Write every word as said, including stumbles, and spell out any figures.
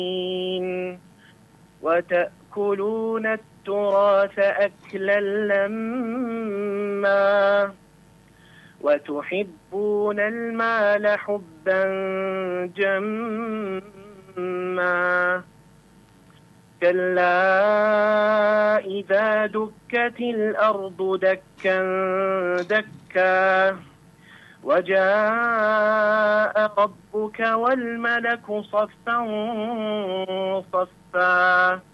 وتأكلون التراث أكلا لما وتحبون المال حبا جما كلا إذا دكت الأرض دكا دكا وجاء ربك والملك صفا صفا